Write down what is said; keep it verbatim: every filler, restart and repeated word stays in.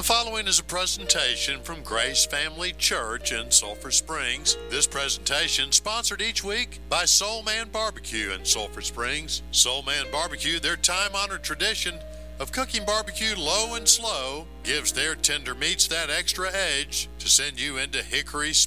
The following is a presentation from Grace Family Church in Sulphur Springs. This presentation sponsored each week by Soul Man Barbecue in Sulphur Springs. Soul Man Barbecue, their time-honored tradition of cooking barbecue low and slow, gives their tender meats that extra edge to send you into hickory